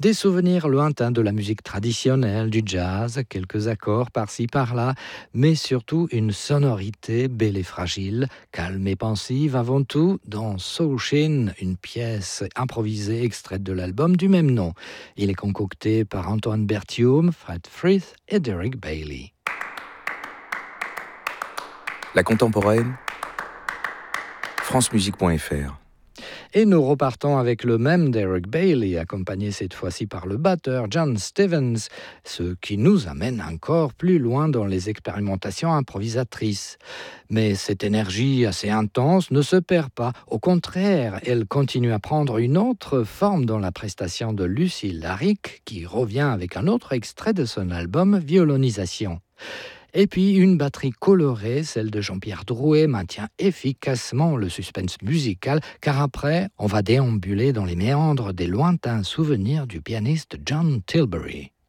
Des souvenirs lointains de la musique traditionnelle, du jazz, quelques accords par-ci par-là, mais surtout une sonorité belle et fragile, calme et pensive avant tout dans Soul Shin, une pièce improvisée extraite de l'album du même nom. Il est concocté par Antoine Berthiaume, Fred Frith et Derek Bailey. La contemporaine, francemusique.fr. Et nous repartons avec le même Derek Bailey, accompagné cette fois-ci par le batteur John Stevens, ce qui nous amène encore plus loin dans les expérimentations improvisatrices. Mais cette énergie assez intense ne se perd pas. Au contraire, elle continue à prendre une autre forme dans la prestation de Lucy Larrick, qui revient avec un autre extrait de son album Violonisation. Et puis une batterie colorée, celle de Jean-Pierre Drouet, maintient efficacement le suspense musical, car après, on va déambuler dans les méandres des lointains souvenirs du pianiste John Tilbury.